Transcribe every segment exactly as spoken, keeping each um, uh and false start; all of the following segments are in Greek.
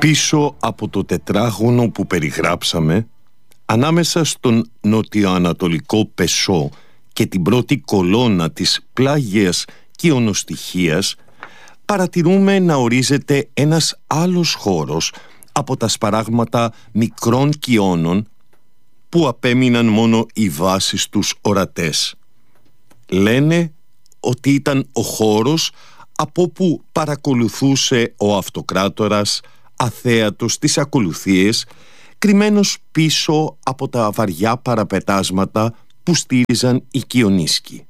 Πίσω από το τετράγωνο που περιγράψαμε, ανάμεσα στον νοτιοανατολικό Πεσό και την πρώτη κολόνα της πλάγιας κοιονοστοιχίας, παρατηρούμε να ορίζεται ένας άλλος χώρος από τα σπαράγματα μικρών κοιώνων που απέμειναν μόνο οι βάσεις τους ορατές. Λένε ότι ήταν ο χώρος από που παρακολουθούσε ο αυτοκράτορας αθέατος τις ακολουθίες, κρυμμένος πίσω από τα βαριά παραπετάσματα που στήριζαν οι κοιονίσκοι.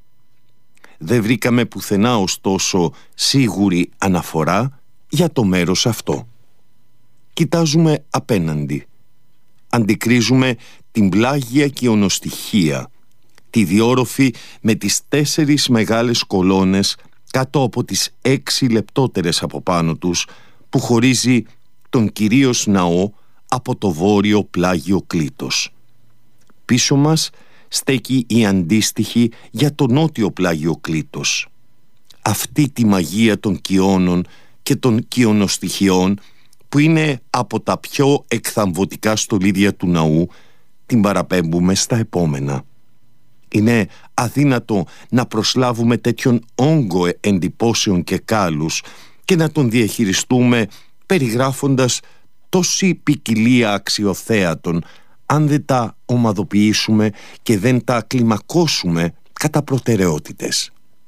Δεν βρήκαμε πουθενά ωστόσο σίγουρη αναφορά για το μέρος αυτό. Κοιτάζουμε απέναντι. Αντικρίζουμε την πλάγια κοιονοστοιχεία, τη διόροφη με τις τέσσερις μεγάλες κολόνες κάτω από τις έξι λεπτότερες από πάνω τους, που χωρίζει τον κυρίως ναό από το βόρειο πλάγιο κλήτος. Πίσω μας στέκει η αντίστοιχη για το νότιο πλάγιο κλήτος. Αυτή τη μαγεία των κοιώνων και των κοιονοστοιχειών, που είναι από τα πιο εκθαμβωτικά στολίδια του ναού, την παραπέμπουμε στα επόμενα. Είναι αδύνατο να προσλάβουμε τέτοιον όγκο εντυπώσεων και κάλους και να τον διαχειριστούμε περιγράφοντας τόση ποικιλία αξιοθέατων, αν δεν τα ομαδοποιήσουμε και δεν τα κλιμακώσουμε κατά προτεραιότητες.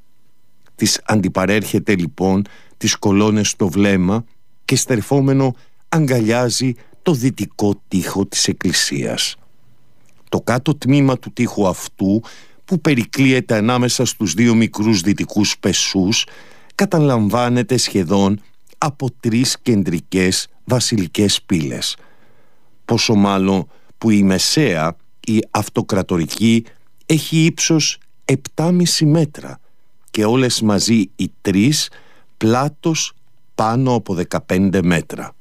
Της αντιπαρέρχεται λοιπόν τις κολόνες στο βλέμμα και στερφόμενο αγκαλιάζει το δυτικό τοίχο της εκκλησίας. Το κάτω τμήμα του τοίχου αυτού, που περικλείεται ανάμεσα στους δύο μικρούς δυτικούς πεσούς, καταλαμβάνεται σχεδόν από τρεις κεντρικές βασιλικές πύλες. Πόσο μάλλον που η μεσαία, η αυτοκρατορική, έχει ύψος επτά κόμμα πέντε μέτρα και όλες μαζί οι τρεις πλάτος πάνω από δεκαπέντε μέτρα.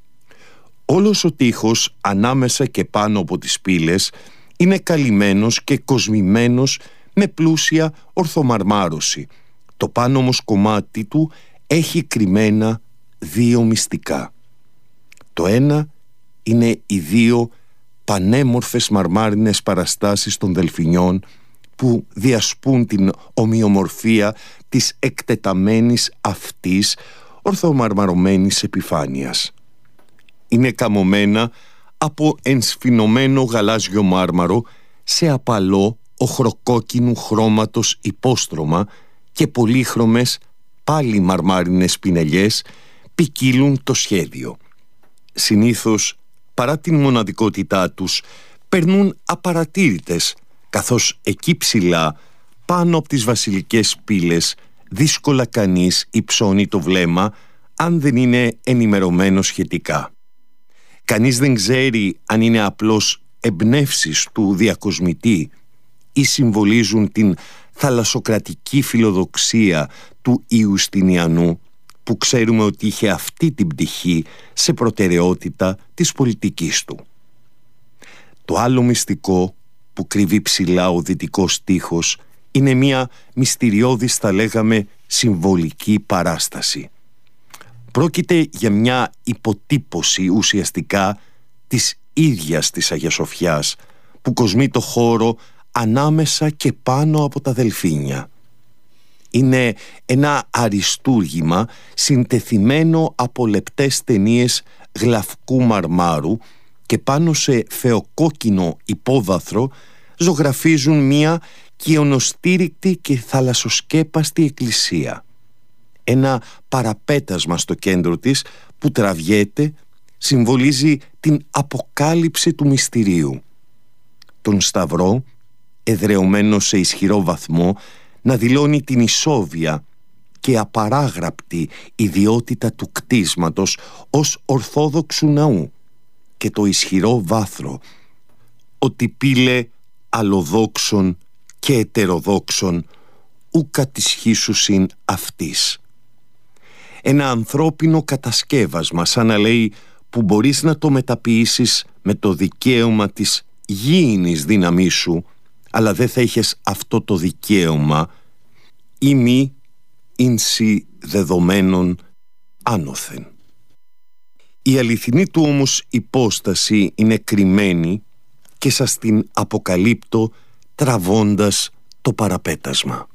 Όλος ο τοίχος ανάμεσα και πάνω από τις πύλες είναι καλυμμένος και κοσμημένος με πλούσια ορθομαρμάρωση. Το πάνω όμως κομμάτι του έχει κρυμμένα δύο μυστικά. Το ένα είναι οι δύο πανέμορφες μαρμάρινες παραστάσεις των Δελφινιών, που διασπούν την ομοιομορφία της εκτεταμένης αυτής ορθομαρμαρωμένης επιφάνειας. Είναι καμωμένα από ενσφινωμένο γαλάζιο μάρμαρο σε απαλό οχροκόκκινου χρώματος υπόστρωμα, και πολύχρωμες πάλι μαρμάρινες πινελιές ποικίλουν το σχέδιο. Συνήθως, παρά την μοναδικότητά τους, περνούν απαρατήρητες, καθώς εκεί ψηλά, πάνω από τις βασιλικές πύλες, δύσκολα κανείς υψώνει το βλέμμα, αν δεν είναι ενημερωμένο σχετικά. Κανείς δεν ξέρει αν είναι απλώς εμπνεύσεις του διακοσμητή ή συμβολίζουν την θαλασσοκρατική φιλοδοξία του Ιουστινιανού, που ξέρουμε ότι είχε αυτή την πτυχή σε προτεραιότητα της πολιτικής του. Το άλλο μυστικό που κρύβει ψηλά ο δυτικός τοίχος είναι μια μυστηριώδης, θα λέγαμε, συμβολική παράσταση. Πρόκειται για μια υποτύπωση ουσιαστικά της ίδιας της Αγίας Σοφιάς, που κοσμεί το χώρο ανάμεσα και πάνω από τα Δελφίνια. Είναι ένα αριστούργημα συντεθειμένο από λεπτές ταινίες γλαυκού μαρμάρου, και πάνω σε φεοκόκκινο υπόβαθρο ζωγραφίζουν μία κοιονοστήρικτη και θαλασσοσκέπαστη εκκλησία. Ένα παραπέτασμα στο κέντρο της που τραβιέται συμβολίζει την αποκάλυψη του μυστηρίου. Τον Σταυρό, εδραιωμένο σε ισχυρό βαθμό, να δηλώνει την ισόβια και απαράγραπτη ιδιότητα του κτίσματος ως ορθόδοξου ναού, και το ισχυρό βάθρο ότι πήλε αλλοδόξων και ετεροδόξων ου κατησχίσουσιν αυτής. Ένα ανθρώπινο κατασκεύασμα, σαν να λέει, που μπορείς να το μεταποιήσεις με το δικαίωμα της γήινης δύναμής σου, αλλά δεν θα είχες αυτό το δικαίωμα ή μη ίνσι δεδομένων άνωθεν. Η αληθινή του όμως υπόσταση είναι κρυμμένη και σας την αποκαλύπτω τραβώντας το παραπέτασμα.